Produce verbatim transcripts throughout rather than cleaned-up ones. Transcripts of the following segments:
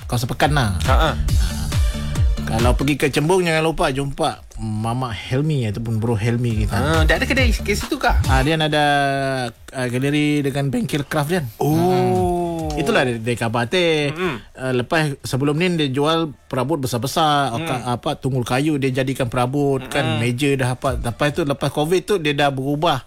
kawasan pekan lah. Ha-ha. Kalau pergi ke Cembung, jangan lupa jumpa Mama Helmi ataupun Bro Helmi kita. Ah, dia ada kedai ke situ kah? Ah, dia ada uh, galeri dengan bengkel craft dia. Oh. Hmm. Itulah dia, dia khabar teh. Hmm. Uh, lepas sebelum ni dia jual perabot besar-besar, hmm. apa tunggul kayu dia jadikan perabot, hmm. kan meja dah apa. Lepas tu lepas Covid tu dia dah berubah.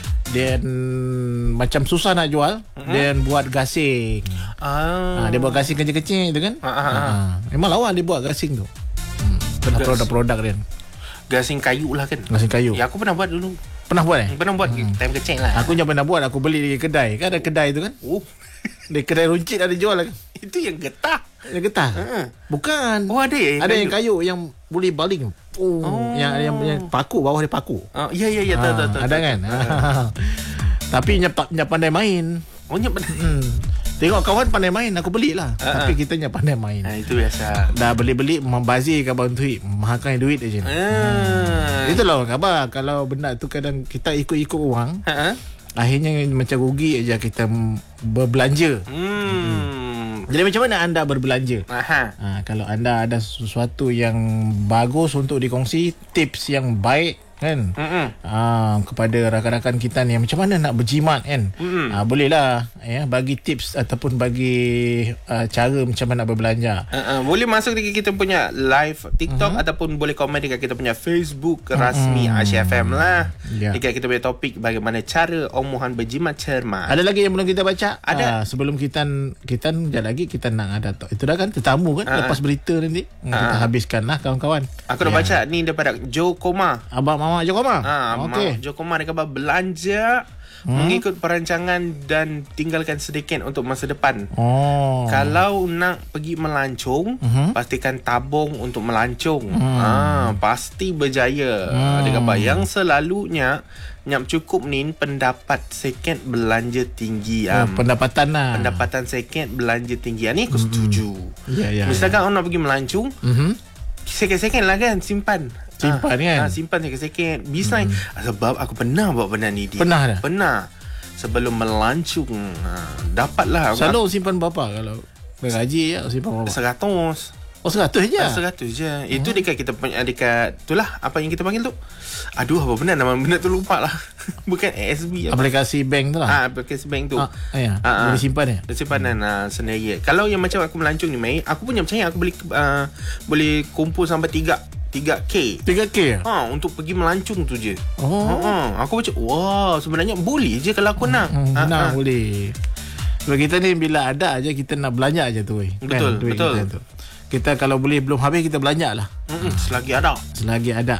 Dan macam susah nak jual, mm-hmm. dan buat gasing. Ah. Ha, dia buat gasing kecil-kecil tu kan. Ah, ah, ah. Ha, memang lawa dia buat gasing tu. Hmm. Produk-produk dia. Gasing kayu lah kan. Gasing kayu. Ya, aku pernah buat dulu. Pernah buat eh? Pernah buat hmm. time kecil lah. Aku jangan pernah buat, aku beli di kedai. Kan ada kedai tu kan. Oh. Di kedai runcit ada jual lah kan. Itu yang getah. Yang getah? Uh-huh. Bukan. Oh, ada yang ada kayu. yang kayu yang boleh baling. Oh, oh. Yang, yang yang paku, bawah dia paku. Oh, ya ya ya, tahu tahu. Ada kan? Uh-huh. Tapi nyap nyap pandai main. Oh, nyap pandai. Hmm. Tengok kawan pandai main, aku belilah. Uh-huh. Tapi kita nyap pandai main. Ha, itu biasa. Dah beli-beli membazirkan abang duit, mahakan duit aja. Uh. Hmm. Itulah khabar. Kalau benda tu kadang kita ikut-ikut orang. Uh-huh. Akhirnya macam rugi aja kita berbelanja. Hmm. Hmm. Jadi macam mana anda berbelanja? Aha. Ha, kalau anda ada sesuatu yang bagus untuk dikongsi, tips yang baik kan, ha, kepada rakan-rakan kita ni macam mana nak berjimat kan, ha, bolehlah ya, bagi tips ataupun bagi uh, cara macam mana nak berbelanja. Uh-uh. Boleh masuk dekat kita punya live TikTok, uh-huh. ataupun boleh komen dekat kita punya Facebook rasmi uh-huh. Aisyah F M lah. Yeah. Dekat kita punya topik bagaimana cara omongan berjimat cermat. Ada lagi yang belum kita baca? Ada. Uh, sebelum kita kita sekejap lagi kita nak ada to- itu dah kan tetamu kan, uh-huh. lepas berita nanti uh-huh. kita habiskan lah kawan-kawan. Aku dah yeah. baca ni daripada Joe Koma. Abang Mama Joe Koma. Ha, okay. Joe Koma dia kata belanja hmm? mengikut perancangan dan tinggalkan sedikit untuk masa depan. Oh. Kalau nak pergi melancong, uh-huh. pastikan tabung untuk melancong. Hmm. Ha, pasti berjaya. Hmm. Dia kata yang selalunya nyap cukup ni pendapat seket belanja tinggi. Oh, um, pendapatan lah. Pendapatan seket belanja tinggi. Ni aku setuju. Hmm. Yeah, yeah, misalkan yeah. orang nak pergi melancong, uh-huh. seket-seket lah kan simpan. Simpan ha, kan ha, simpan sikit-sikit. Bisnes hmm. sebab aku pernah buat benda ni dia. Pernah dah? Pernah. Sebelum melancong ha, dapatlah. Selalu aku, simpan berapa kalau bergaji ya, simpan berapa? Seratus. Oh seratus je? Seratus je. hmm. Itu dekat kita punya, dekat itulah apa yang kita panggil tu, aduh apa benar nama benda tu lupa lah. Bukan A S B apa? Aplikasi bank tu lah. Ha, aplikasi bank tu. Ha, ya. Ha, boleh simpan ya? Simpanan hmm. uh, sendiri. Kalau yang macam aku melancong ni Mai, aku punya percaya aku boleh uh, boleh kumpul sampai tiga tiga K. tiga K? Ha, untuk pergi melancong tu je. Oh. Ha, aku macam wah, sebenarnya boleh je kalau aku nak. Hmm, ha, nak ha. boleh. Sebab kita ni bila ada aja kita nak belanja aja tu. Betul, kan? Betul. Kita, tu. kita kalau boleh belum habis kita belanja lah. Hmm, selagi ada. Selagi ada.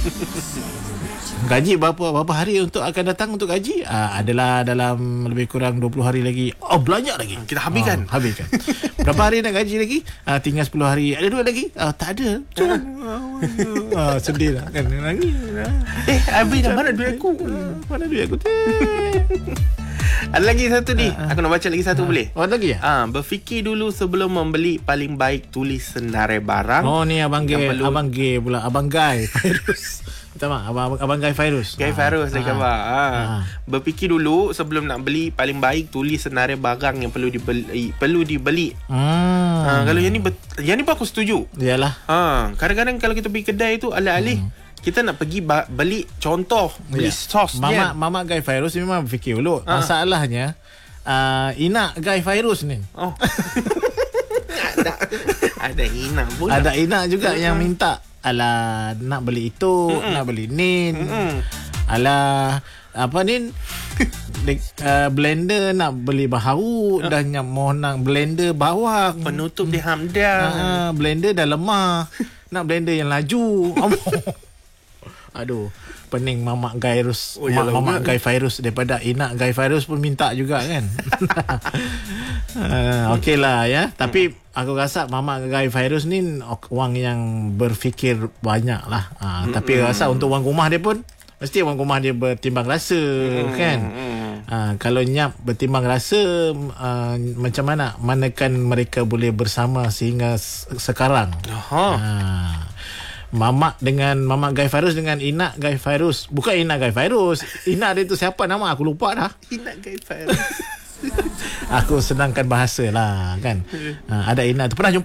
Gaji berapa berapa hari untuk akan datang untuk gaji? Ah, adalah dalam lebih kurang dua puluh hari lagi. Oh, belanja lagi. Kita habiskan. Oh, habiskan. Berapa hari nak gaji lagi? Ah, tinggal sepuluh hari. Ada duit lagi? Ah, tak ada. Cuma ah, sedih lah kan. Nangis. Eh, habis dah, mana duit aku? Mana duit aku? Ada lagi satu ni. Aku nak baca lagi satu, uh, boleh? Oh, lagi ya? Ah, berfikir dulu sebelum membeli. Paling baik tulis senarai barang. Oh, ni abang Gay, perlu... abang Gay pula, abang Guy Fairuz. Minta maaf, abang abang Guy Fairuz. Guy Fairuz dia kata. Ah. Berfikir dulu sebelum nak beli, paling baik tulis senarai barang yang perlu dibeli, perlu dibeli. Hmm. Ah, kalau yang ni yang ni pun aku setuju. Iyalah. Ah, kadang-kadang kalau kita pergi kedai tu alih-alih hmm. kita nak pergi ba- beli contoh beli yeah. sos Mama dia. Mama Guy Fairuz memang fikir dulu. Ha. Masalahnya uh, Ina Guy Fairuz ni. Oh. ada ada Ina pun. Ada Ina juga uh-huh. yang minta ala nak beli itu, uh-huh. nak beli ni. Uh-huh. Ala apa ni? uh, blender nak beli baharu uh. dan yang mau nak blender bawang. Penutup di hamdan. Uh, blender dah lemah. Nak blender yang laju. Aduh, pening Mamak Guy Fairuz. Oh, Mak, Mamak Guy Fairuz daripada Inak Guy Fairuz pun minta juga kan. uh, Okey lah ya. Tapi aku rasa Mamak Guy Fairuz ni orang yang berfikir banyak lah. uh, mm-hmm. Tapi rasa untuk orang rumah dia pun mesti orang rumah dia bertimbang rasa, mm-hmm. kan. uh, Kalau nyap bertimbang rasa, uh, macam mana manakan mereka boleh bersama sehingga sekarang. Aha. uh, Mamak dengan Mamak Guy Fairuz dengan Inak Guy Fairuz. Bukan Inak Guy Fairuz. Inak dia tu siapa nama? Aku lupa dah. Inak Guy Fairuz. Aku senangkan bahasa lah kan. ha, Ada Inak tu. Pernah jumpa